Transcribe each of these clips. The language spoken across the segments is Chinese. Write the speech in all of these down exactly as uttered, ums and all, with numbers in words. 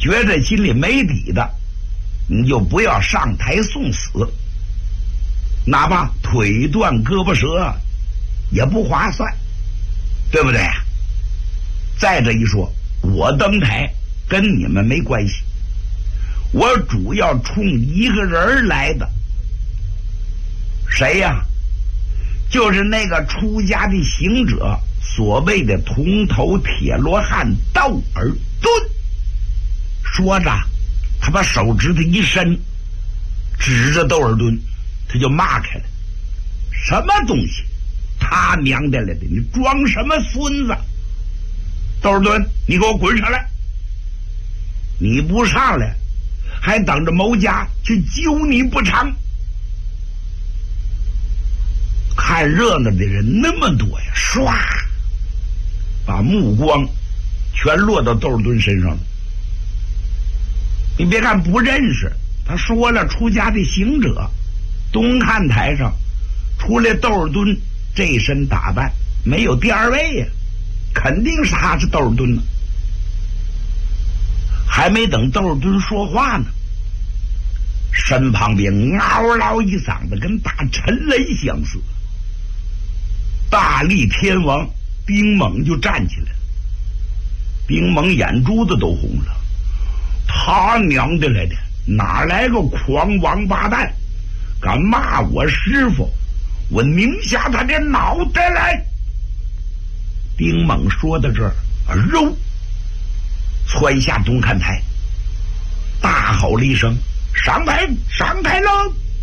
觉得心里没底的，你就不要上台送死，哪怕腿断胳膊折也不划算，对不对？再者一说，我登台跟你们没关系，我主要冲一个人来的。谁呀？就是那个出家的行者，所谓的铜头铁罗汉窦尔敦。说着，他把手指头一伸，指着窦尔敦，他就骂开了：什么东西？他娘的来的！你装什么孙子？窦尔敦，你给我滚上来！你不上来，还等着牟家去揪你不成？看热闹的人那么多呀，唰，把目光全落到窦尔敦身上了。你别看不认识，他说了出家的行者，东看台上除了窦尔敦这身打扮，没有第二位呀，肯定是他是窦尔敦呢。还没等窦尔敦说话呢，身旁边嗷嗷一嗓子，跟打沉雷相似。大力天王丁猛就站起来了，丁猛眼珠子都红了。他娘的来的，哪来个狂王八蛋，敢骂我师傅，我拧下他的脑袋来！丁猛说到这儿，肉窜下东看台，大吼了一声：上台，上台喽！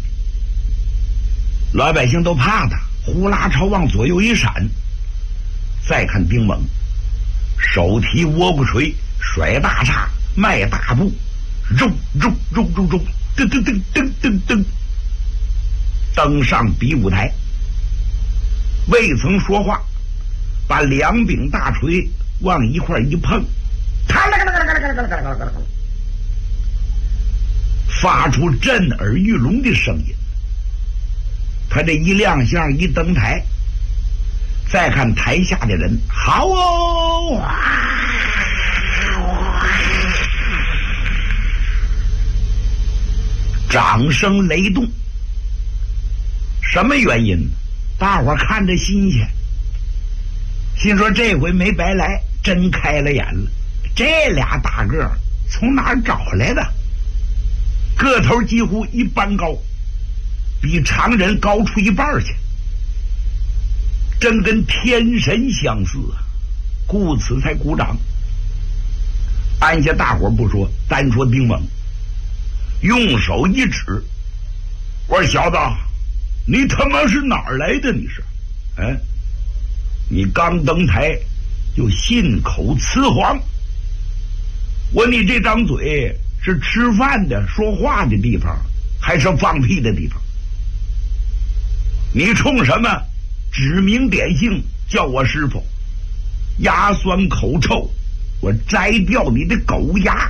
老百姓都怕他，呼啦朝往左右一闪。再看丁猛，手提倭瓜锤，甩大叉，迈大步，肉肉肉肉肉，噔噔噔噔噔噔，登上比武台，未曾说话，把两柄大锤往一块一碰，发出震耳欲聋的声音。他这一亮相一登台，再看台下的人，好哦，哇哇，掌声雷动。什么原因？大伙看着新鲜，心说这回没白来，真开了眼了。这俩大个儿从哪儿找来的？个头几乎一般高，比常人高出一半去，真跟天神相似啊！故此才鼓掌。按下大伙不说，单说丁猛，用手一指，我说小子，你他妈是哪儿来的？你是？哎，你刚登台就信口雌黄，我你这张嘴是吃饭的说话的地方，还是放屁的地方？你冲什么指名点姓叫我师傅？牙酸口臭，我摘掉你的狗牙！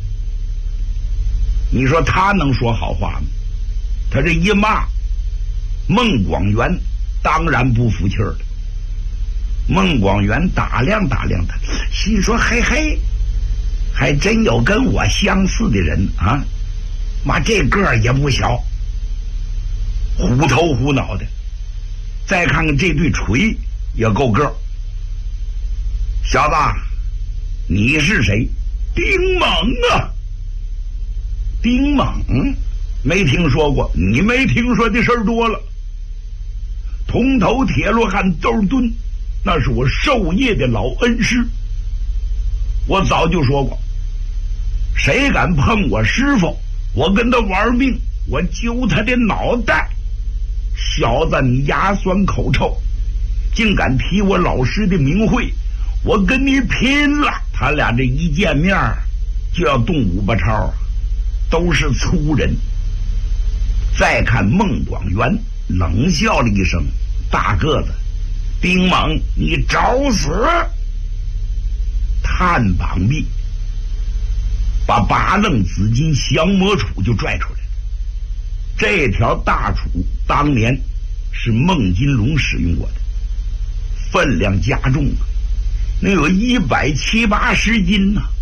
你说他能说好话吗？他这一骂，孟广元当然不服气了。孟广元打量打量他，心说嘿嘿，还真有跟我相似的人啊！妈，这个儿也不小，虎头虎脑的。再看看这对锤也够个儿。小子，你是谁？丁猛啊！丁猛没听说过，你没听说的事儿多了。铜头铁罗汉窦尔敦，那是我授业的老恩师。我早就说过，谁敢碰我师傅，我跟他玩命，我揪他的脑袋。小子，你牙酸口臭，竟敢提我老师的名讳，我跟你拼了！他俩这一见面就要动五八超，都是粗人。再看孟广元冷笑了一声：大个子，丁猛，你找死！探膀臂，把八楞紫金降魔杵就拽出来。这条大杵当年是孟金龙使用过的，分量加重啊，能有一百七八十斤呢、啊。